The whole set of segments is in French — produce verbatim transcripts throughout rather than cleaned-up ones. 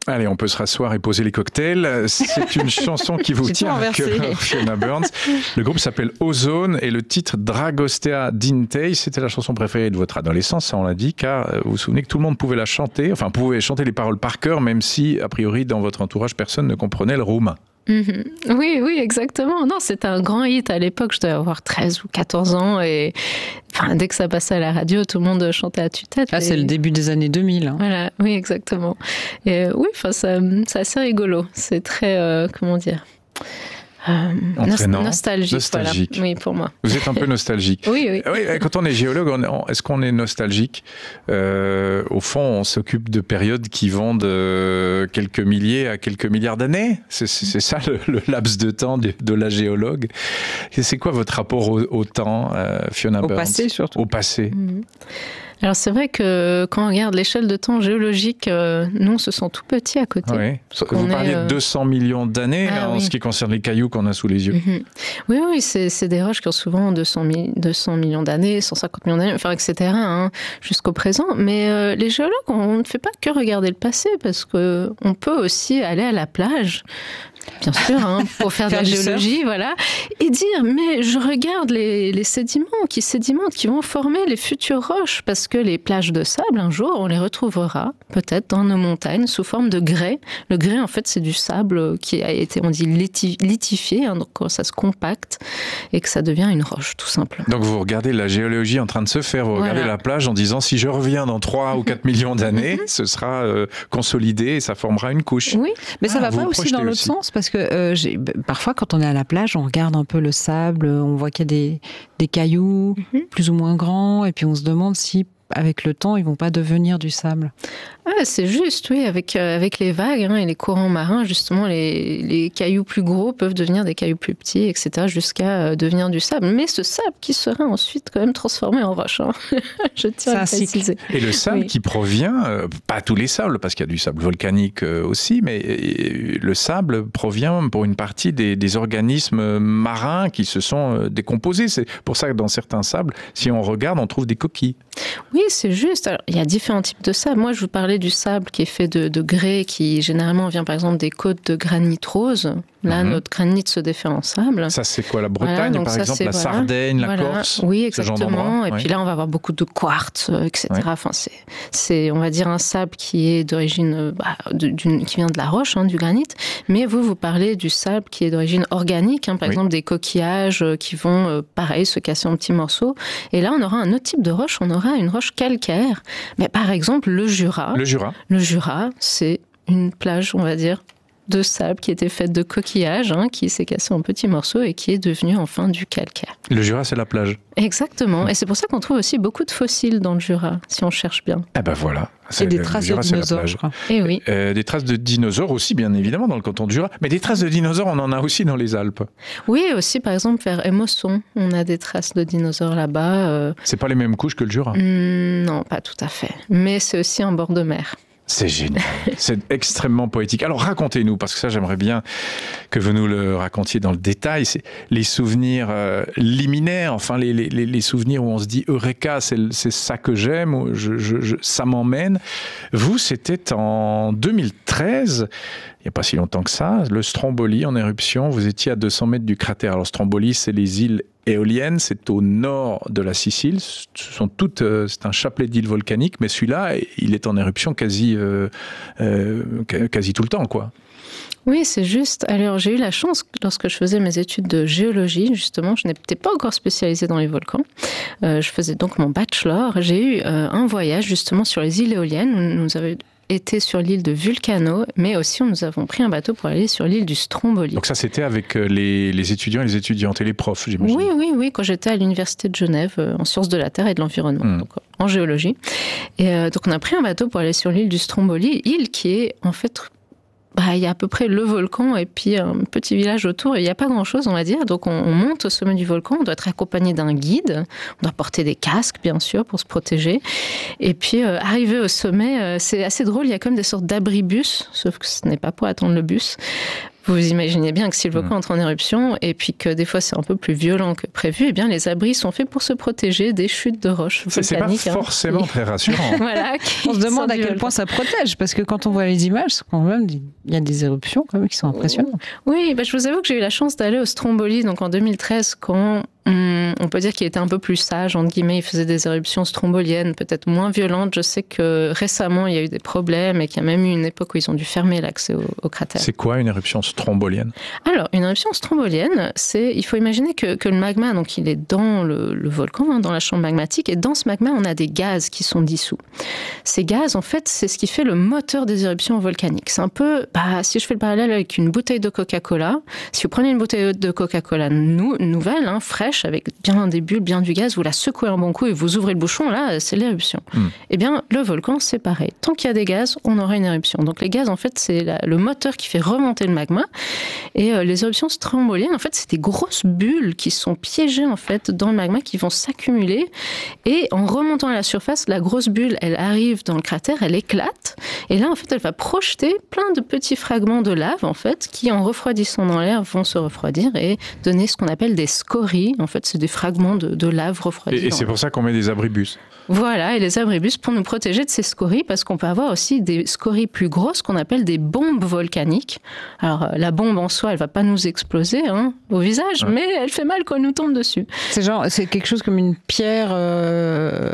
Allez, on peut se rasseoir et poser les cocktails. C'est une chanson qui vous tient à cœur, Fiona Burns. Le groupe s'appelle Ozone et le titre Dragostea Dintei, c'était la chanson préférée de votre adolescence, ça on l'a dit, car vous vous souvenez que tout le monde pouvait la chanter, enfin pouvait chanter les paroles par cœur, même si, a priori, dans votre entourage, personne ne comprenait le roumain. Mmh. Oui, oui, exactement. Non, c'était un grand hit à l'époque. Je devais avoir treize ou quatorze ans et enfin, dès que ça passait à la radio, tout le monde chantait à tue-tête. Ah, et... c'est le début des années deux mille. Hein. Voilà, oui, exactement. Et euh, oui, enfin, ça, c'est assez rigolo. C'est très, euh, comment dire... Euh, Entraînant, nostalgique, nostalgique. Voilà. Oui, pour moi. Vous êtes un peu nostalgique. Oui, oui. oui. Quand on est géologue, on est, est-ce qu'on est nostalgique ? euh, Au fond, on s'occupe de périodes qui vont de quelques milliers à quelques milliards d'années. C'est, c'est, c'est ça le, le laps de temps de, de la géologue. Et c'est quoi votre rapport au, au temps, euh, Fiona Burns ? Au passé, surtout. Au passé. Mmh. Alors c'est vrai que quand on regarde l'échelle de temps géologique, euh, nous on se sent tout petit à côté. Oui. Vous parliez euh... de deux cents millions d'années ah, en oui. ce qui concerne les cailloux qu'on a sous les yeux. Mm-hmm. Oui, oui, c'est, c'est des roches qui ont souvent deux cents millions d'années, cent cinquante millions d'années, enfin et cetera hein, jusqu'au présent. Mais euh, les géologues, on ne fait pas que regarder le passé parce que on peut aussi aller à la plage. Bien sûr, hein, pour faire, faire de la géologie, surf. Voilà, et dire mais je regarde les, les sédiments qui sédimentent, qui vont former les futures roches, parce que les plages de sable, un jour, on les retrouvera peut-être dans nos montagnes sous forme de grès. Le grès, en fait, c'est du sable qui a été, on dit, lithifié, hein, donc ça se compacte et que ça devient une roche, tout simplement. Donc vous regardez la géologie en train de se faire, vous regardez voilà. la plage en disant si je reviens dans trois ou quatre millions d'années, ce sera euh, consolidé et ça formera une couche. Oui, mais ça ah, va pas aussi dans l'autre aussi. Sens. Parce que euh, j'ai, parfois, quand on est à la plage, on regarde un peu le sable, on voit qu'il y a des, des cailloux mm-hmm. plus ou moins grands, et puis on se demande si, avec le temps, ils vont pas devenir du sable. Ah, c'est juste, oui, avec, euh, avec les vagues hein, et les courants marins, justement, les, les cailloux plus gros peuvent devenir des cailloux plus petits, et cetera, jusqu'à euh, devenir du sable. Mais ce sable qui sera ensuite quand même transformé en roche. Hein. Je tiens à préciser. Et le sable oui. qui provient, euh, pas tous les sables, parce qu'il y a du sable volcanique euh, aussi, mais euh, le sable provient pour une partie des, des organismes marins qui se sont euh, décomposés. C'est pour ça que dans certains sables, si on regarde, on trouve des coquilles. Oui, c'est juste. Alors, il y a différents types de sable. Moi, je vous parlais du sable qui est fait de, de grès, qui généralement vient par exemple des côtes de granit rose. Là, mmh. notre granit se défait en sable. Ça, c'est quoi, la Bretagne, voilà, par ça, exemple, la voilà, Sardaigne, la voilà. Corse? Oui, exactement. Et oui. puis là, on va avoir beaucoup de quartz, et cetera. Oui. Enfin, c'est, c'est, on va dire, un sable qui est d'origine, bah, d'une, qui vient de la roche, hein, du granit. Mais vous, vous parlez du sable qui est d'origine organique, hein, par oui. exemple, des coquillages qui vont, euh, pareil, se casser en petits morceaux. Et là, on aura un autre type de roche. On aura une roche calcaire. Mais par exemple, le Jura. Le Jura. Le Jura, c'est une plage, on va dire, de sable qui était faite de coquillages, hein, qui s'est cassé en petits morceaux et qui est devenu enfin du calcaire. Le Jura, c'est la plage. Exactement. Et c'est pour ça qu'on trouve aussi beaucoup de fossiles dans le Jura, si on cherche bien. Eh ben voilà. C'est et des traces Jura, de dinosaures, je crois. Et oui. Euh, des traces de dinosaures aussi, bien évidemment, dans le canton du Jura. Mais des traces de dinosaures, on en a aussi dans les Alpes. Oui, aussi, par exemple, vers Émosson, on a des traces de dinosaures là-bas. Euh... C'est pas les mêmes couches que le Jura? mmh, Non, pas tout à fait. Mais c'est aussi en bord de mer. C'est génial, c'est extrêmement poétique. Alors racontez-nous, parce que ça j'aimerais bien que vous nous le racontiez dans le détail, c'est les souvenirs euh, liminaires, enfin les, les, les souvenirs où on se dit « Eureka, c'est, c'est ça que j'aime, je, je, je, ça m'emmène ». Vous, c'était en deux mille treize, il n'y a pas si longtemps que ça, le Stromboli en éruption, vous étiez à deux cents mètres du cratère. Alors Stromboli, c'est les îles éoliennes, c'est au nord de la Sicile. Ce sont toutes, euh, c'est un chapelet d'îles volcaniques, mais celui-là, il est en éruption quasi, euh, euh, quasi tout le temps, quoi. Oui, c'est juste. Alors, j'ai eu la chance, lorsque je faisais mes études de géologie, justement, je n'étais pas encore spécialisée dans les volcans. Euh, je faisais donc mon bachelor. J'ai eu euh, un voyage, justement, sur les îles éoliennes. Nous, nous avions été sur l'île de Vulcano, mais aussi nous avons pris un bateau pour aller sur l'île du Stromboli. Donc ça, c'était avec les, les étudiants et les étudiantes et les profs, j'imagine. Oui, oui, oui, quand j'étais à l'université de Genève, euh, en sciences de la Terre et de l'environnement, mmh. donc en géologie. Et euh, donc on a pris un bateau pour aller sur l'île du Stromboli, île qui est en fait... Bah, il y a à peu près le volcan et puis un petit village autour. Il n'y a pas grand-chose, on va dire. Donc, on, on monte au sommet du volcan. On doit être accompagné d'un guide. On doit porter des casques, bien sûr, pour se protéger. Et puis, euh, arrivé au sommet, euh, c'est assez drôle. Il y a comme des sortes d'abribus, sauf que ce n'est pas pour attendre le bus. vous imaginez bien que si le volcan mmh. entre en éruption et puis que des fois c'est un peu plus violent que prévu, eh bien les abris sont faits pour se protéger des chutes de roches volcaniques. C'est pas forcément hein, qui... très rassurant. Voilà, on se demande à quel point ça protège, parce que quand on voit les images, quand même, il y a des éruptions quand même qui sont impressionnantes. Oui, bah, je vous avoue que j'ai eu la chance d'aller au Stromboli, donc en deux mille treize, quand on peut dire qu'il était un peu plus sage, entre guillemets, il faisait des éruptions stromboliennes, peut-être moins violentes. Je sais que récemment, il y a eu des problèmes et qu'il y a même eu une époque où ils ont dû fermer l'accès au, au cratère. C'est quoi une éruption strombolienne ? Alors, une éruption strombolienne, c'est, il faut imaginer que, que le magma, donc il est dans le, le volcan, hein, dans la chambre magmatique, et dans ce magma, on a des gaz qui sont dissous. Ces gaz, en fait, c'est ce qui fait le moteur des éruptions volcaniques. C'est un peu, bah, si je fais le parallèle avec une bouteille de Coca-Cola, si vous prenez une bouteille de Coca-Cola nou, nouvelle, hein, fraîche, avec bien des bulles, bien du gaz, vous la secouez un bon coup et vous ouvrez le bouchon, là, c'est l'éruption. Mm. Eh bien, le volcan, c'est pareil. Tant qu'il y a des gaz, on aura une éruption. Donc les gaz, en fait, c'est la, le moteur qui fait remonter le magma. Et euh, les éruptions stromboliennes, en fait, c'est des grosses bulles qui sont piégées, en fait, dans le magma, qui vont s'accumuler. Et en remontant à la surface, la grosse bulle, elle arrive dans le cratère, elle éclate. Et là, en fait, elle va projeter plein de petits fragments de lave, en fait, qui, en refroidissant dans l'air, vont se refroidir et donner ce qu'on appelle des scories. En fait, c'est des fragments de, de lave refroidis. Et, et c'est pour ça qu'on met des abribus. Voilà, et les abribus pour nous protéger de ces scories, parce qu'on peut avoir aussi des scories plus grosses qu'on appelle des bombes volcaniques. Alors, la bombe en soi, elle va pas nous exploser hein, au visage, ouais. mais elle fait mal quand elle nous tombe dessus. C'est genre, c'est quelque chose comme une pierre... Euh...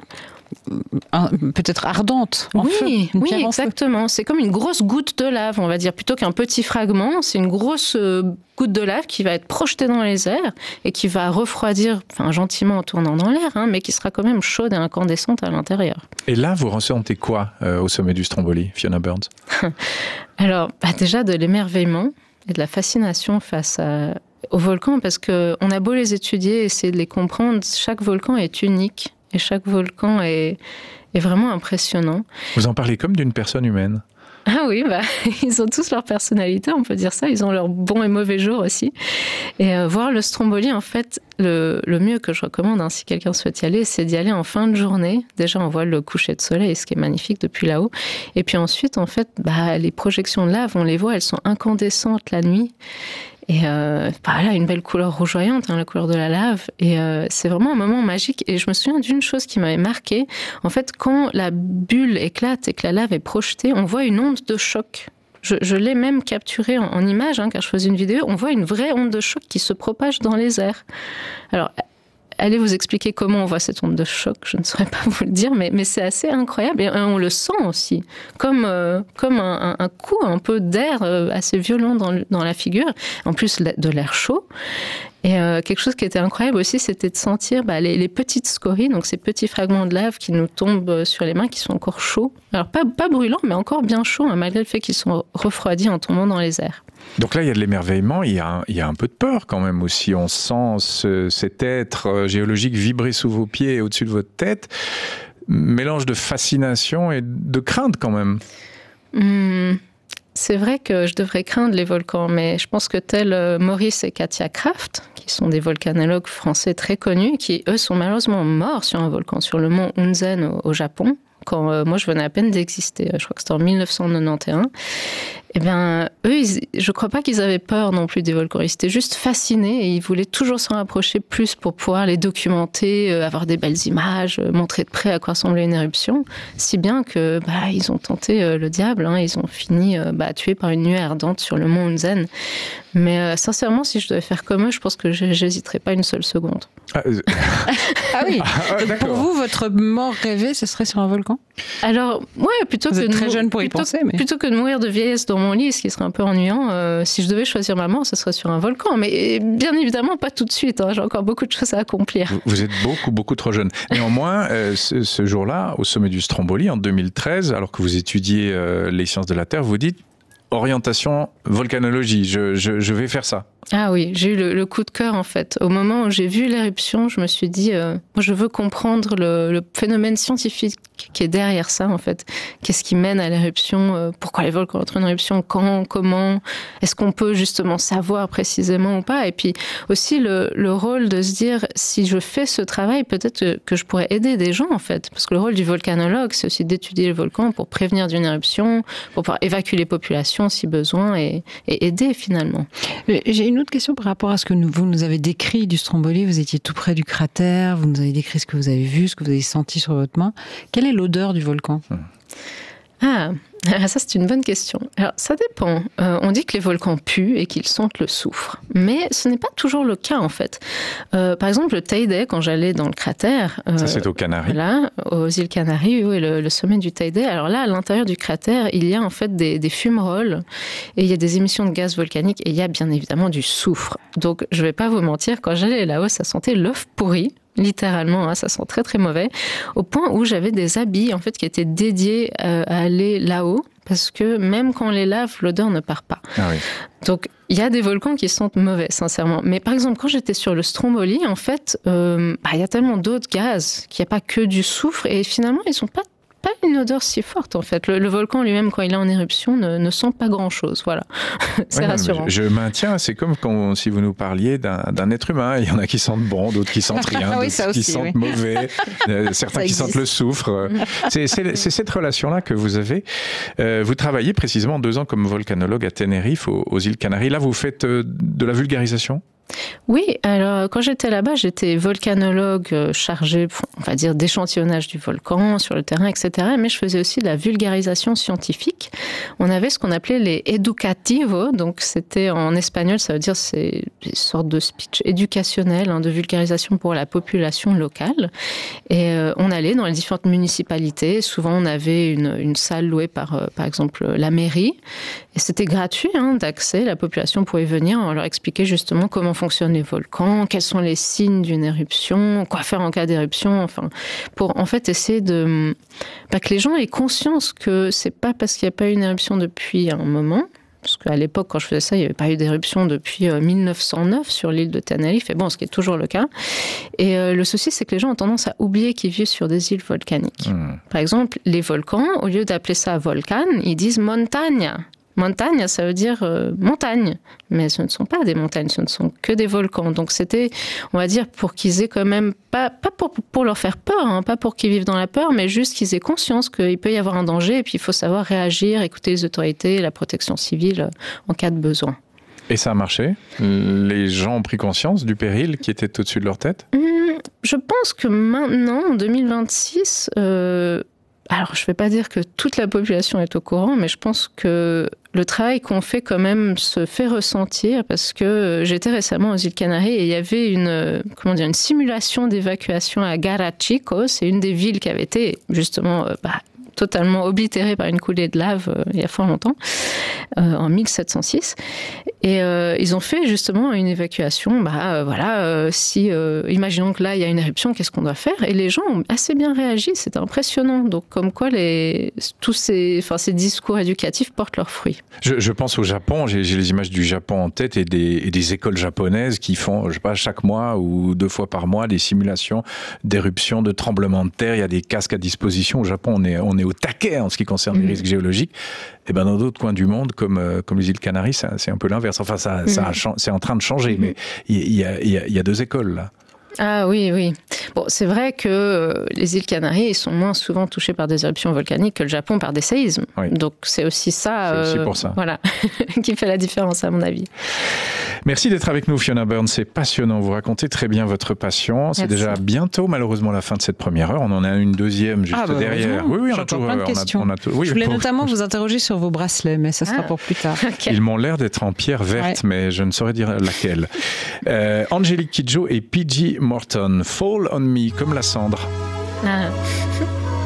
peut-être ardente. En oui, feu, oui, exactement. C'est comme une grosse goutte de lave, on va dire, plutôt qu'un petit fragment. C'est une grosse euh, goutte de lave qui va être projetée dans les airs et qui va refroidir, enfin gentiment en tournant dans l'air, hein, mais qui sera quand même chaude et incandescente à l'intérieur. Et là, vous ressentez quoi euh, au sommet du Stromboli, Fiona Burns ? Alors, bah, déjà de l'émerveillement et de la fascination face à, aux volcans, parce qu'on a beau les étudier, essayer de les comprendre, chaque volcan est unique. Et chaque volcan est, est vraiment impressionnant. Vous en parlez comme d'une personne humaine. Ah oui, bah, ils ont tous leur personnalité, on peut dire ça. Ils ont leurs bons et mauvais jours aussi. Et euh, voir le Stromboli, en fait, le, le mieux que je recommande, hein, si quelqu'un souhaite y aller, c'est d'y aller en fin de journée. Déjà, on voit le coucher de soleil, ce qui est magnifique depuis là-haut. Et puis ensuite, en fait, bah, les projections de lave, on les voit, elles sont incandescentes la nuit. Et euh, bah là, une belle couleur rougeoyante, hein, la couleur de la lave. Et euh, c'est vraiment un moment magique. Et je me souviens d'une chose qui m'avait marquée. En fait, quand la bulle éclate et que la lave est projetée, on voit une onde de choc. Je, je l'ai même capturée en, en image, hein, car je faisais une vidéo. On voit une vraie onde de choc qui se propage dans les airs. Alors, allez vous expliquer comment on voit cette onde de choc, je ne saurais pas vous le dire, mais, mais c'est assez incroyable. Et on le sent aussi, comme, euh, comme un, un coup un peu d'air euh, assez violent dans, le, dans la figure, en plus de l'air chaud. Et euh, quelque chose qui était incroyable aussi, c'était de sentir bah, les, les petites scories, donc ces petits fragments de lave qui nous tombent sur les mains, qui sont encore chauds. Alors pas, pas brûlants, mais encore bien chauds, hein, malgré le fait qu'ils sont refroidis en tombant dans les airs. Donc là, il y a de l'émerveillement, il y a un, il y a un peu de peur quand même aussi. On sent ce, cet être géologique vibrer sous vos pieds et au-dessus de votre tête. Mélange de fascination et de crainte quand même. Mmh. C'est vrai que je devrais craindre les volcans, mais je pense que tels Maurice et Katia Kraft, qui sont des volcanologues français très connus, qui eux sont malheureusement morts sur un volcan, sur le mont Hunzen au, au Japon, quand euh, moi je venais à peine d'exister, je crois que c'était en mille neuf cent quatre-vingt-onze. Eh bien, eux, ils, je ne crois pas qu'ils avaient peur non plus des volcans. Ils étaient juste fascinés et ils voulaient toujours s'en rapprocher plus pour pouvoir les documenter, euh, avoir des belles images, euh, montrer de près à quoi ressemblait une éruption. Si bien que bah, ils ont tenté euh, le diable. Hein, ils ont fini euh, bah, tués par une nuée ardente sur le mont Hunzen. Mais euh, sincèrement, si je devais faire comme eux, je pense que j'hésiterais pas une seule seconde. Ah, euh... ah oui. Ah, donc pour vous, votre mort rêvée, ce serait sur un volcan ? Alors, ouais, plutôt vous que êtes de très mou- jeune pour y plutôt, penser, mais plutôt que de mourir de vieillesse dans mon lit, ce qui serait un peu ennuyant, euh, si je devais choisir ma mort, ce serait sur un volcan. Mais bien évidemment, pas tout de suite. Hein, j'ai encore beaucoup de choses à accomplir. Vous, vous êtes beaucoup, beaucoup trop jeune. Néanmoins, euh, ce, ce jour-là, au sommet du Stromboli, en deux mille treize, alors que vous étudiez euh, les sciences de la Terre, vous dites orientation volcanologie. Je, je, je vais faire ça. Ah oui, j'ai eu le, le coup de cœur en fait. Au moment où j'ai vu l'éruption, je me suis dit, euh, moi je veux comprendre le, le phénomène scientifique qui est derrière ça en fait. Qu'est-ce qui mène à l'éruption, euh, pourquoi les volcans entrent en éruption, quand, comment, est-ce qu'on peut justement savoir précisément ou pas. Et puis aussi le, le rôle de se dire, si je fais ce travail, peut-être que, que je pourrais aider des gens en fait. Parce que le rôle du volcanologue, c'est aussi d'étudier les volcans pour prévenir d'une éruption, pour pouvoir évacuer les populations si besoin et, et aider finalement. J'ai une autre question par rapport à ce que nous, vous nous avez décrit du Stromboli. Vous étiez tout près du cratère, vous nous avez décrit ce que vous avez vu, ce que vous avez senti sur votre main. Quelle est l'odeur du volcan ? Ah, ça c'est une bonne question. Alors ça dépend. Euh, on dit que les volcans puent et qu'ils sentent le soufre, mais ce n'est pas toujours le cas en fait. Euh, par exemple, le Teide, quand j'allais dans le cratère, euh, ça c'est aux Canaries. Là, aux îles Canaries, oui, le, le sommet du Teide. Alors là, à l'intérieur du cratère, il y a en fait des, des fumerolles et il y a des émissions de gaz volcaniques et il y a bien évidemment du soufre. Donc je vais pas vous mentir, quand j'allais là-haut, ça sentait l'œuf pourri. Littéralement, hein, ça sent très très mauvais, au point où j'avais des habits en fait qui étaient dédiés euh, à aller là-haut, parce que même quand on les lave, l'odeur ne part pas. Ah oui. Donc il y a des volcans qui sentent mauvais, sincèrement. Mais par exemple, quand j'étais sur le Stromboli, en fait, euh, bah, il y a tellement d'autres gaz qu'il n'y a pas que du soufre, et finalement ils sont pas pas une odeur si forte en fait. Le, le volcan lui-même, quand il est en éruption, ne, ne sent pas grand-chose. Voilà, c'est ouais, rassurant. Je, je maintiens, c'est comme quand, si vous nous parliez d'un, d'un être humain. Il y en a qui sentent bon, d'autres qui sentent rien, oui, d'autres aussi, qui sentent oui. mauvais, euh, certains qui sentent le soufre. C'est, c'est, c'est cette relation-là que vous avez. Euh, vous travaillez précisément deux ans comme volcanologue à Tenerife, aux, aux îles Canaries. Là, vous faites euh, de la vulgarisation ? Oui, alors quand j'étais là-bas, j'étais volcanologue chargée, on va dire, d'échantillonnage du volcan sur le terrain, et cetera. Mais je faisais aussi de la vulgarisation scientifique. On avait ce qu'on appelait les educativos, donc c'était en espagnol, ça veut dire c'est une sorte de speech éducationnel, hein, de vulgarisation pour la population locale. Et euh, on allait dans les différentes municipalités. Souvent, on avait une, une salle louée par, euh, par exemple, la mairie. Et c'était gratuit hein, d'accès. La population pouvait venir, on leur expliquait justement comment fonctionnent les volcans, quels sont les signes d'une éruption, quoi faire en cas d'éruption, enfin, pour en fait essayer de bah, que les gens aient conscience que c'est pas parce qu'il n'y a pas eu une éruption depuis un moment, parce qu'à l'époque, quand je faisais ça, il n'y avait pas eu d'éruption depuis mille neuf cent neuf sur l'île de Tenerife, et bon, ce qui est toujours le cas. Et euh, le souci, c'est que les gens ont tendance à oublier qu'ils vivent sur des îles volcaniques. Mmh. Par exemple, les volcans, au lieu d'appeler ça volcan, ils disent montagne. Montagne, ça veut dire euh, montagne, mais ce ne sont pas des montagnes, ce ne sont que des volcans. Donc c'était, on va dire, pour qu'ils aient quand même, pas, pas pour, pour leur faire peur, hein, pas pour qu'ils vivent dans la peur, mais juste qu'ils aient conscience qu'il peut y avoir un danger et puis il faut savoir réagir, écouter les autorités, la protection civile euh, en cas de besoin. Et ça a marché ? Les gens ont pris conscience du péril qui était au-dessus de leur tête ? Mmh, je pense que maintenant, en deux mille vingt-six... Euh, Alors, je ne vais pas dire que toute la population est au courant, mais je pense que le travail qu'on fait quand même se fait ressentir parce que j'étais récemment aux îles Canaries et il y avait une, comment dire, une simulation d'évacuation à Garachico. C'est une des villes qui avait été justement bah, totalement oblitérée par une coulée de lave euh, il y a fort longtemps, euh, en mille sept cent six. Et euh, ils ont fait justement une évacuation. Bah, euh, voilà, euh, si, euh, imaginons que là, il y a une éruption, qu'est-ce qu'on doit faire ? Et les gens ont assez bien réagi, c'était impressionnant. Donc, comme quoi, les, tous ces, enfin, ces discours éducatifs portent leurs fruits. Je, je pense au Japon, j'ai, j'ai les images du Japon en tête et des, et des écoles japonaises qui font, je sais pas, chaque mois ou deux fois par mois, des simulations d'éruptions, de tremblements de terre. Il y a des casques à disposition. Au Japon, on est, on est au taquet en ce qui concerne mmh. les risques géologiques. Et ben dans d'autres coins du monde, comme, euh, comme les îles Canaries, ça, c'est un peu l'inverse. Enfin, ça, mmh. ça a, c'est en train de changer, mmh. mais il y a, il y a, il y a deux écoles là. Ah oui, oui. Bon, c'est vrai que euh, les îles Canaries sont moins souvent touchées par des éruptions volcaniques que le Japon par des séismes. Oui. Donc c'est aussi ça, c'est aussi euh, pour ça. Voilà, qui fait la différence à mon avis. Merci d'être avec nous, Fiona Byrne. C'est passionnant. Vous racontez très bien votre passion. C'est Merci. Déjà bientôt, malheureusement, la fin de cette première heure. On en a une deuxième juste ah bah, derrière. Oui, oui, on a toujours plein de questions. On a, on a tout, oui, Je voulais pour... notamment vous interroger sur vos bracelets, mais ça sera ah. pour plus tard. Okay. Ils m'ont l'air d'être en pierre verte, ouais. mais je ne saurais dire laquelle. euh, Angélique Kidjo et P G Morton. Fall on Me, comme la cendre. Ah.